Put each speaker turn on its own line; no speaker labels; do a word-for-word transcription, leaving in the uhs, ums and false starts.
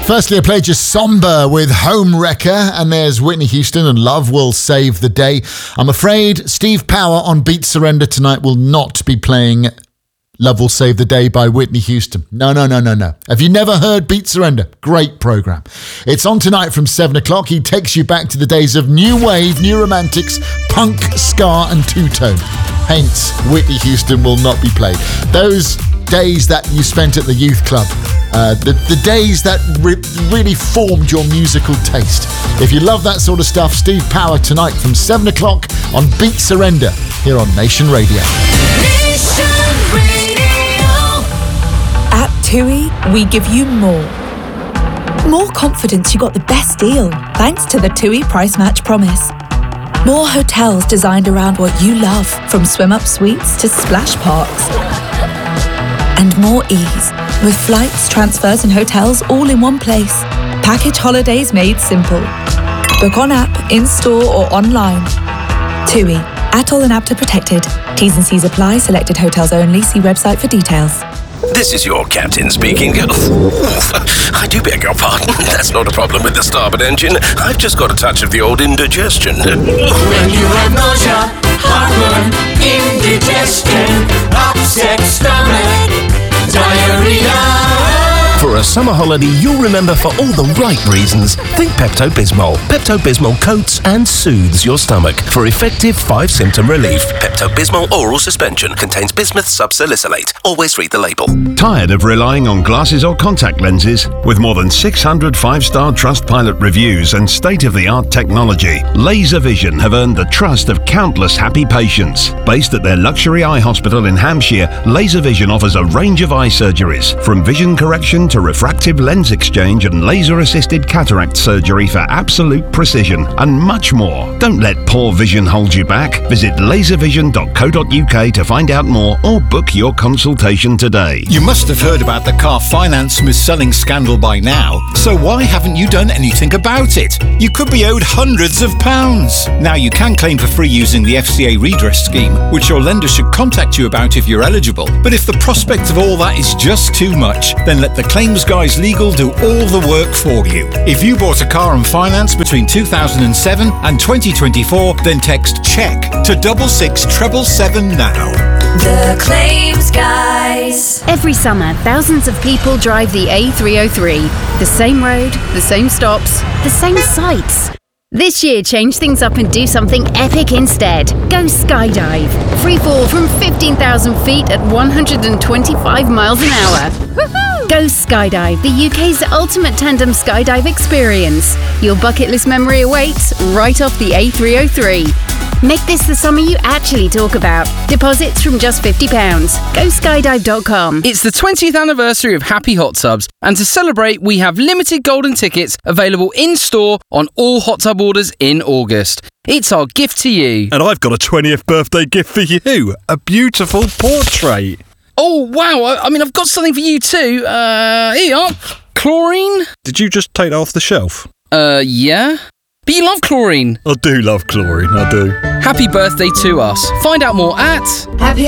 Firstly, I played you Somber with Home Wrecker, and there's Whitney Houston and Love Will Save the Day. I'm afraid Steve Power on Beat Surrender tonight will not be playing Love Will Save the Day by Whitney Houston. No, no, no, no, no. Have you never heard Beat Surrender? Great programme. It's on tonight from seven o'clock. He takes you back to the days of new wave, new romantics, punk, ska and two-tone. Hence, Whitney Houston will not be played. Those days that you spent at the youth club, uh, the, the days that re- really formed your musical taste. If you love that sort of stuff, Steve Power tonight from seven o'clock on Beat Surrender here on Nation Radio.
Nation Radio.
At TUI, we give you more. More confidence you got the best deal thanks to the TUI Price Match Promise. More hotels designed around what you love, from swim-up suites to splash parks. And more ease, with flights, transfers and hotels all in one place. Package holidays made simple. Book on app, in-store or online. TUI, Atoll and Apta protected. T's and C's apply. Selected hotels only. See website for details.
This is your captain speaking. I do beg your pardon. That's not a problem with the starboard engine. I've just got a touch of the old indigestion.
When you have nausea, heartburn, indigestion, upset stomach, diarrhea.
For a summer holiday you'll remember for all the right reasons, think Pepto-Bismol. Pepto-Bismol coats and soothes your stomach for effective five-symptom relief. Pepto-Bismol oral suspension contains bismuth subsalicylate. Always read the label.
Tired of relying on glasses or contact lenses? With more than six hundred five-star Trustpilot reviews and state-of-the-art technology, Laser Vision have earned the trust of countless happy patients. Based at their luxury eye hospital in Hampshire, Laser Vision offers a range of eye surgeries, from vision correction to refractive lens exchange and laser-assisted cataract surgery for absolute precision, and much more. Don't let poor vision hold you back. Visit laser vision dot co dot uk to find out more or book your consultation today.
You must have heard about the car finance mis-selling scandal by now, so why haven't you done anything about it? You could be owed hundreds of pounds. Now you can claim for free using the F C A redress scheme, which your lender should contact you about if you're eligible. But if the prospect of all that is just too much, then let the Claims Guys Legal do all the work for you. If you bought a car on finance between two thousand seven and twenty twenty-four, then text CHECK to double six treble seven now.
The Claims Guys.
Every summer, thousands of people drive the A three oh three. The same road, the same stops, the same sights. This year, change things up and do something epic instead. Go skydive. Free fall from fifteen thousand feet at one hundred twenty-five miles an hour. Woohoo! Go skydive, the U K's ultimate tandem skydive experience. Your bucket list memory awaits right off the A three oh three. Make this the summer you actually talk about. Deposits from just fifty pounds. Go skydive dot com.
It's the twentieth anniversary of Happy Hot Tubs, and to celebrate, we have limited golden tickets available in-store on all hot tub orders in August. It's our gift to you.
And I've got a twentieth birthday gift for you. A beautiful portrait.
Oh, wow. I, I mean, I've got something for you too. Uh, here you are. Chlorine?
Did you just take that off the shelf?
Uh, yeah. But you love chlorine.
I do love chlorine, I do.
Happy birthday to us. Find out more at...
Happy